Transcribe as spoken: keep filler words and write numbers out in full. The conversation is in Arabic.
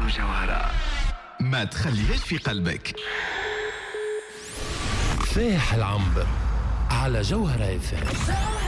راديو جوهرة. ما تخليهاش في قلبك. فايح العنبر على جوهرة اف ام.